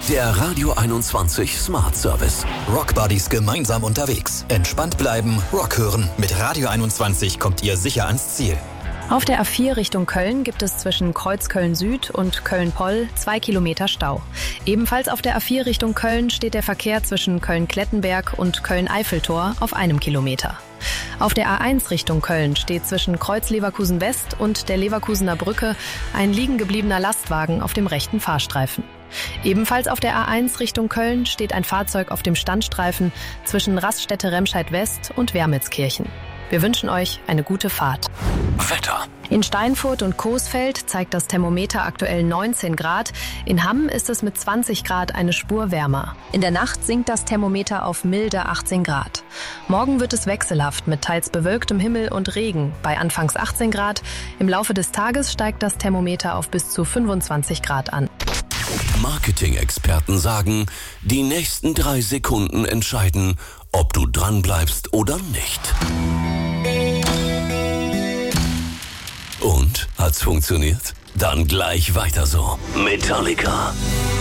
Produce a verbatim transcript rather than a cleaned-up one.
Der Radio einundzwanzig Smart Service. Rockbuddies gemeinsam unterwegs. Entspannt bleiben, Rock hören. Mit Radio einundzwanzig kommt ihr sicher ans Ziel. Auf der A vier Richtung Köln gibt es zwischen Kreuzköln Süd und Köln-Poll zwei Kilometer Stau. Ebenfalls auf der A vier Richtung Köln steht der Verkehr zwischen Köln-Klettenberg und Köln-Eiffeltor auf einem Kilometer. Auf der A eins Richtung Köln steht zwischen Kreuz Leverkusen West und der Leverkusener Brücke ein liegen gebliebener Lastwagen auf dem rechten Fahrstreifen. Ebenfalls auf der A eins Richtung Köln steht ein Fahrzeug auf dem Standstreifen zwischen Raststätte Remscheid West und Wermelskirchen. Wir wünschen euch eine gute Fahrt. Wetter. In Steinfurt und Coesfeld zeigt das Thermometer aktuell neunzehn Grad. In Hamm ist es mit zwanzig Grad eine Spur wärmer. In der Nacht sinkt das Thermometer auf milde achtzehn Grad. Morgen wird es wechselhaft mit teils bewölktem Himmel und Regen bei anfangs achtzehn Grad. Im Laufe des Tages steigt das Thermometer auf bis zu fünfundzwanzig Grad an. Marketing-Experten sagen, die nächsten drei Sekunden entscheiden, ob du dranbleibst oder nicht. Und? Hat's funktioniert? Dann gleich weiter so. Metallica.